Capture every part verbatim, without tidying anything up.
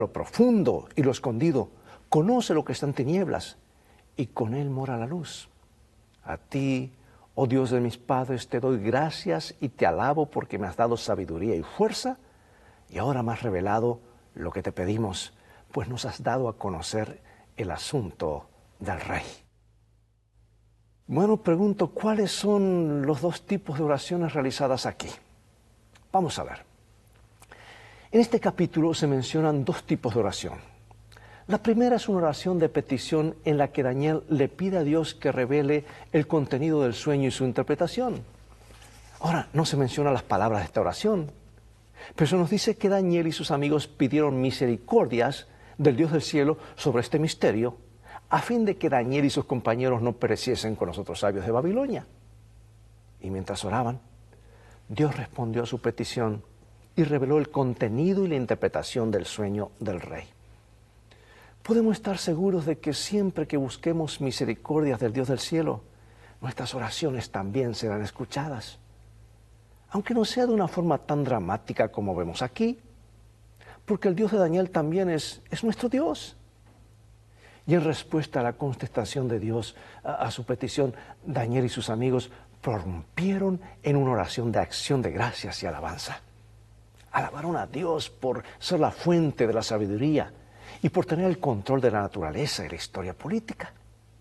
lo profundo y lo escondido, conoce lo que está en tinieblas, y con él mora la luz. A ti, oh Dios de mis padres, te doy gracias y te alabo porque me has dado sabiduría y fuerza, y ahora me has revelado lo que te pedimos, pues nos has dado a conocer el asunto del rey. Bueno, pregunto, ¿cuáles son los dos tipos de oraciones realizadas aquí? Vamos a ver. En este capítulo se mencionan dos tipos de oración. La primera es una oración de petición en la que Daniel le pide a Dios que revele el contenido del sueño y su interpretación. Ahora, no se mencionan las palabras de esta oración, pero se nos dice que Daniel y sus amigos pidieron misericordias del Dios del cielo sobre este misterio, a fin de que Daniel y sus compañeros no pereciesen con los otros sabios de Babilonia. Y mientras oraban, Dios respondió a su petición y reveló el contenido y la interpretación del sueño del rey. Podemos estar seguros de que siempre que busquemos misericordias del Dios del cielo, nuestras oraciones también serán escuchadas. Aunque no sea de una forma tan dramática como vemos aquí, porque el Dios de Daniel también es, es nuestro Dios. Y en respuesta a la contestación de Dios a, a su petición, Daniel y sus amigos prorrumpieron en una oración de acción de gracias y alabanza. Alabaron a Dios por ser la fuente de la sabiduría y por tener el control de la naturaleza y la historia política.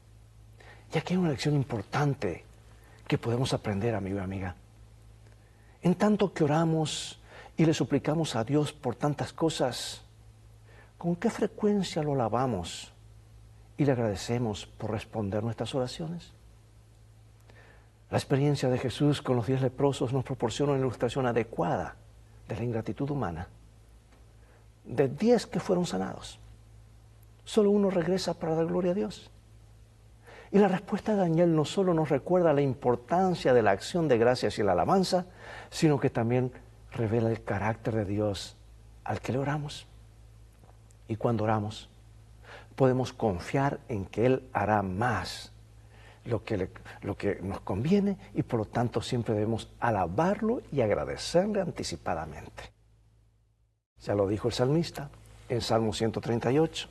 Y aquí hay una lección importante que podemos aprender, amigo y amiga. En tanto que oramos y le suplicamos a Dios por tantas cosas, ¿con qué frecuencia lo alabamos y le agradecemos por responder nuestras oraciones? La experiencia de Jesús con los diez leprosos nos proporciona una ilustración adecuada de la ingratitud humana. De diez que fueron sanados, solo uno regresa para dar gloria a Dios. Y la respuesta de Daniel no solo nos recuerda la importancia de la acción de gracias y la alabanza, sino que también revela el carácter de Dios al que le oramos. Y cuando oramos, podemos confiar en que Él hará más lo que, le, lo que nos conviene, y por lo tanto siempre debemos alabarlo y agradecerle anticipadamente. Ya lo dijo el salmista en Salmo ciento treinta y ocho.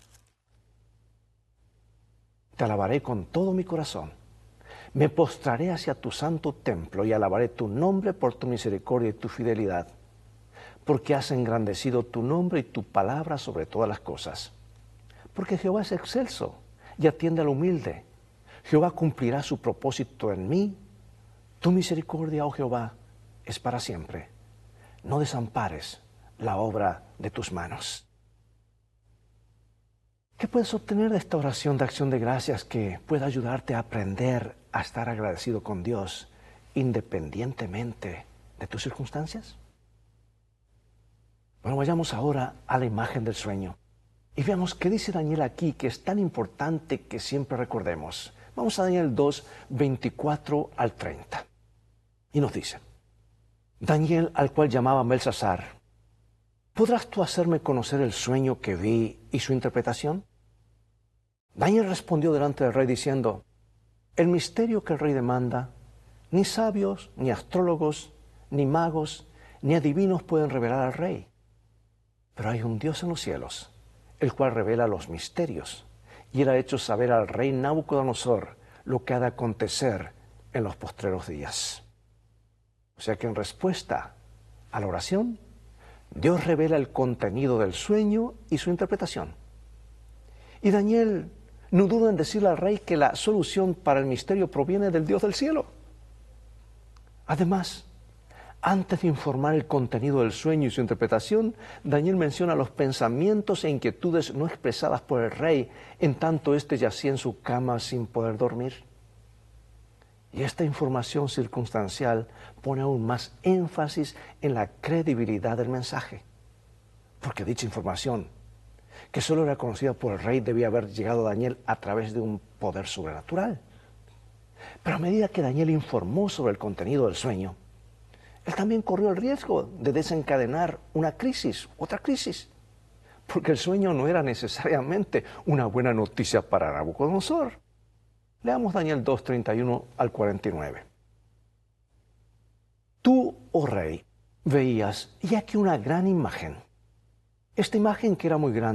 Te alabaré con todo mi corazón. Me postraré hacia tu santo templo y alabaré tu nombre por tu misericordia y tu fidelidad, porque has engrandecido tu nombre y tu palabra sobre todas las cosas. Porque Jehová es excelso y atiende al humilde. Jehová cumplirá su propósito en mí. Tu misericordia, oh Jehová, es para siempre. No desampares la obra de tus manos. ¿Qué puedes obtener de esta oración de acción de gracias que pueda ayudarte a aprender a estar agradecido con Dios independientemente de tus circunstancias? Bueno, vayamos ahora a la imagen del sueño y veamos qué dice Daniel aquí, que es tan importante que siempre recordemos. Vamos a Daniel dos, veinticuatro al treinta. Y nos dice: Daniel, al cual llamaban Belsasar, ¿podrás tú hacerme conocer el sueño que vi y su interpretación? Daniel respondió delante del rey diciendo: el misterio que el rey demanda, ni sabios, ni astrólogos, ni magos, ni adivinos pueden revelar al rey. Pero hay un Dios en los cielos, el cual revela los misterios, y él ha hecho saber al rey Nabucodonosor lo que ha de acontecer en los postreros días. O sea que en respuesta a la oración, Dios revela el contenido del sueño y su interpretación. Y Daniel no duda en decirle al rey que la solución para el misterio proviene del Dios del cielo. Además, antes de informar el contenido del sueño y su interpretación, Daniel menciona los pensamientos e inquietudes no expresadas por el rey, en tanto éste yacía en su cama sin poder dormir. Y esta información circunstancial pone aún más énfasis en la credibilidad del mensaje, porque dicha información, que solo era conocida por el rey, debía haber llegado a Daniel a través de un poder sobrenatural. Pero a medida que Daniel informó sobre el contenido del sueño, él también corrió el riesgo de desencadenar una crisis, otra crisis, porque el sueño no era necesariamente una buena noticia para Nabucodonosor. Leamos Daniel dos, treinta y uno al cuarenta y nueve. Tú, oh rey, veías, y aquí una gran imagen. Esta imagen, que era muy grande,